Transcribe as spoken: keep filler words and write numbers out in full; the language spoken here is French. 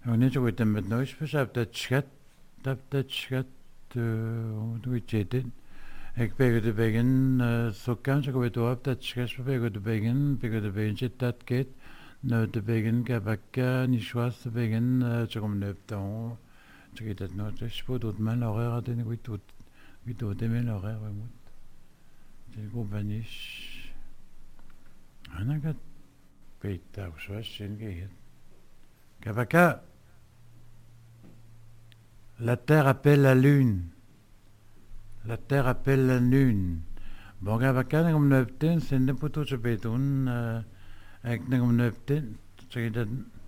Oni tu kutem met nois besap dat schat dat dat schat du jetin. Ik ben de begin zo kan je weet op dat schat ben de begin ben de begin dat get no de begin kabaka ni schwas de begin je kom neuf temps. Tu get dat no je peux d'autres mal horaire de oui tout oui tout de mal horaire ouais mot. Je go banish. Ana gat peita schwas schön geht. Kabaka. La terre appelle la lune. La terre appelle la lune. Bon, Kabaka, comme neuf ten, c'est n'importe où je peux tout. Avec comme neuf ten, c'est